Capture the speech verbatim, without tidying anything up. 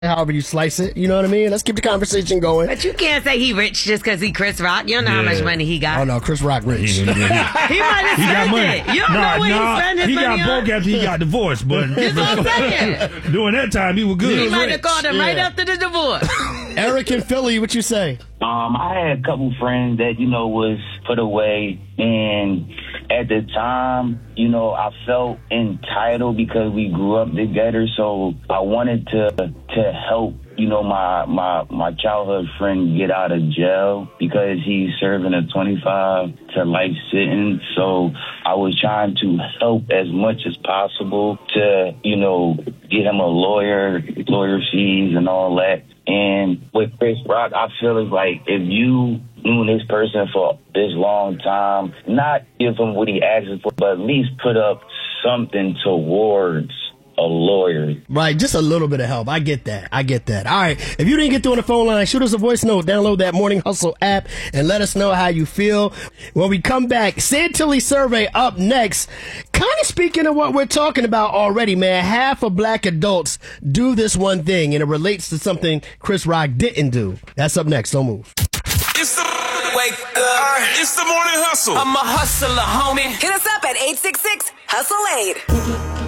however you slice it. You know what I mean? Let's keep the conversation going. But you can't say he rich just because he Chris Rock. You don't know yeah. how much money he got. Oh, no, Chris Rock rich. he might have he spent money. it. You don't nah, know what nah, he spent his he money on. He got broke after he got divorced, but That's what I'm saying. during that time, he was good. He, he might have called him yeah. right after the divorce. Eric in Philly, what you say? Um, I had a couple friends that, you know, was put away, and at the time, you know, I felt entitled because we grew up together, so I wanted to to help, you know, my, my, my childhood friend get out of jail because he's serving a twenty-five to life sentence, so I was trying to help as much as possible to, you know, get him a lawyer, lawyer fees and all that. And with Chris Rock, I feel it's like if you knew this person for this long time, not give him what he asks for, but at least put up something towards a lawyer. Right, just a little bit of help. I get that. I get that. All right, if you didn't get through on the phone line, shoot us a voice note, download that Morning Hustle app, and let us know how you feel. When we come back, Santilli survey up next. Kind of speaking of what we're talking about already, man, half of black adults do this one thing, and it relates to something Chris Rock didn't do. That's up next. Don't move. It's the wake up. It's the Morning Hustle. I'm a hustler, homie. Hit us up at eight six six, hustle eight.